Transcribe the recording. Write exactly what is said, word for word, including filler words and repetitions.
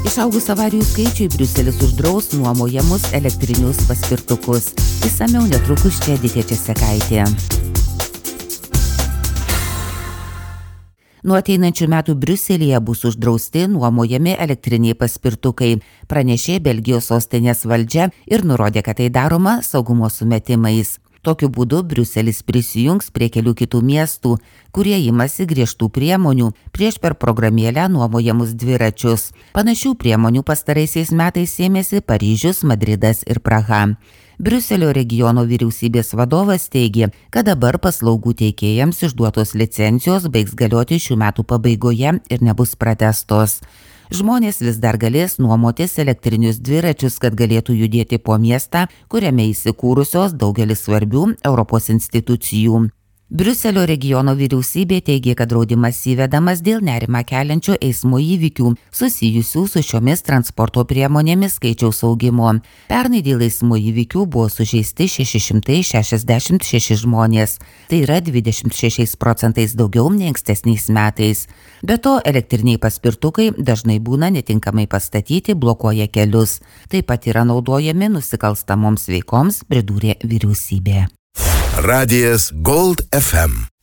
Išaugus avarijų skaičiui, Briuselis uždraus nuomojamus elektrinius paspirtukus. Išsamiau netrukus čia Editė Česekaitė. Nuo ateinančių metų Briuselyje bus uždrausti nuomojami elektriniai paspirtukai, pranešė Belgijos sostinės valdžia ir nurodė, kad tai daroma saugumo sumetimais. Tokiu būdu Briuselis prisijungs prie kelių kitų miestų, kurie imasi griežtų priemonių prieš per programėlę nuomojamus dviračius. Panašių priemonių pastaraisiais metais ėmėsi Paryžius, Madridas ir Praha. Briuselio regiono vyriausybės vadovas teigė, kad dabar paslaugų teikėjams išduotos licencijos baigs galioti šių metų pabaigoje ir nebus pratęstos. Žmonės vis dar galės nuomotis elektrinius dviračius, kad galėtų judėti po miestą, kuriame įsikūrusios daugelis svarbių Europos institucijų. Briuselio regiono vyriausybė teigė, kad draudimas įvedamas dėl nerimą keliančių eismo įvykių susijusių su šiomis transporto priemonėmis skaičiaus augimo. Pernai dėl eismo įvykių buvo sužeisti šeši šimtai šešiasdešimt šeši žmonės. Tai yra dvidešimt šešiais procentais daugiau nei ankstesniais metais. Be to, elektriniai paspirtukai dažnai būna netinkamai pastatyti, blokuoja kelius. Taip pat yra naudojami nusikalstamoms veikoms, pridūrė vyriausybė. Radijas Gold F M.